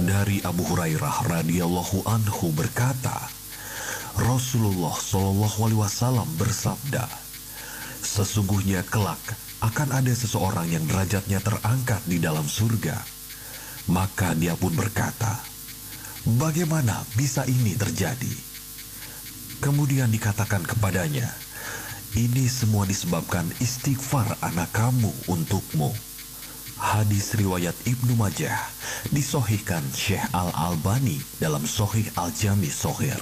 Dari Abu Hurairah radhiyallahu anhu berkata, Rasulullah Shallallahu alaihi wasallam bersabda, sesungguhnya kelak akan ada seseorang yang derajatnya terangkat di dalam surga. Maka dia pun berkata, bagaimana bisa ini terjadi? Kemudian dikatakan kepadanya, ini semua disebabkan istighfar anak kamu untukmu. Hadis riwayat Ibnu Majah, disahihkan Syekh Al-Albani dalam Sahih Al-Jami Shaghir.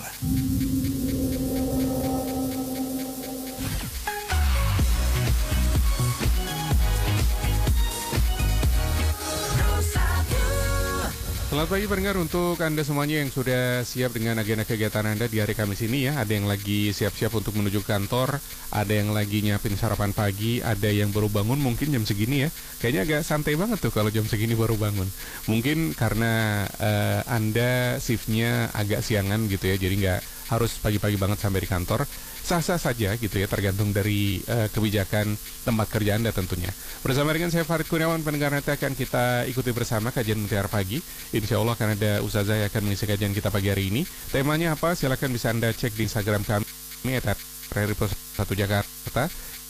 Selamat pagi pendengar, untuk Anda semuanya yang sudah siap dengan agenda kegiatan Anda di hari Kamis ini ya. Ada yang lagi siap-siap untuk menuju kantor, ada yang lagi nyiapin sarapan pagi, ada yang baru bangun mungkin jam segini ya. Kayaknya agak santai banget tuh kalau jam segini baru bangun. Mungkin karena Anda shiftnya agak siangan gitu ya, jadi nggak harus pagi-pagi banget sampai di kantor. Sah-sah saja gitu ya, tergantung dari kebijakan tempat kerja Anda tentunya. Bersama dengan saya Farid Kurniawan, pendengar nanti akan kita ikuti bersama kajian Mutiara Pagi. Insya Allah akan ada Ustazah yang akan mengisi kajian kita pagi hari ini. Temanya apa? Silakan bisa Anda cek di Instagram kami @RRI1 Jakarta.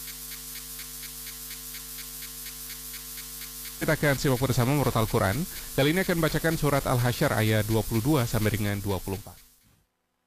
Kita akan simak bersama Murat Al-Quran. Kali ini akan bacakan surat Al-Hasyr ayat 22 sampai dengan 24.